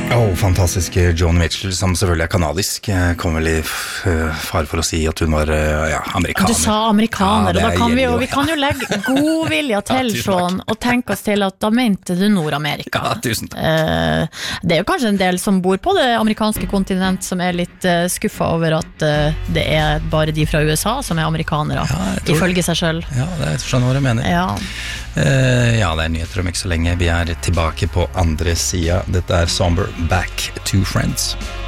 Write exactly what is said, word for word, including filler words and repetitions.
Oh, fantastiske Joan Mitchell, som selvfølgelig er kanadisk. Kom vel i fare for å si at hun var ja, amerikaner. Du sa amerikaner, ja, og da kan vi jo, jo vi kan jo legge god vilje til ja, sånn, og tenke oss til at da mente du Nord-Amerika. Ja, tusen takk. Eh, det er jo kanskje en del som bor på det amerikanske kontinent som er litt uh, skuffet over at uh, det er bare de fra U S A som er amerikanere, ja, ifølge seg selv. Ja, det er skjønner hva du mener. Ja. Uh, ja, det er nyheter om ikke så lenge. Vi er tilbake på andre siden. Dette er Somber, Back to Friends.